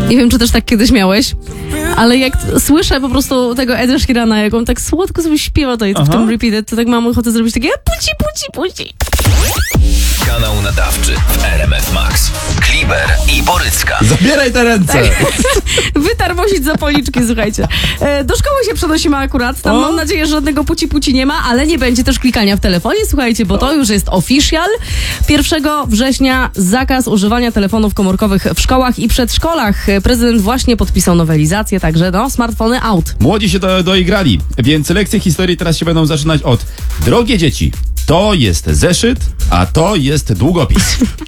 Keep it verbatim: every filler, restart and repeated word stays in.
Nie wiem, czy też tak kiedyś miałeś, ale jak t- słyszę po prostu tego Eda Sheerana, jak on tak słodko sobie śpiewa tutaj w tym Repeated, to tak mam ochotę zrobić takie puci, puci, puci. Kanał nadawczy w R M F Max. Kliber i Borycka. Zabieraj te ręce! Wytarmosić za policzki, słuchajcie. E, do szkoły się przenosimy akurat. Tam O. mam nadzieję, że żadnego puci-puci nie ma, ale nie będzie też klikania w telefonie, słuchajcie, bo to już jest official. pierwszego września zakaz używania telefonów komórkowych w szkołach i przedszkolach. Prezydent właśnie podpisał nowelizację, także no, smartfony out. Młodzi się do, doigrali, więc lekcje historii teraz się będą zaczynać od: drogie dzieci, to jest zeszyt, a to jest długopis.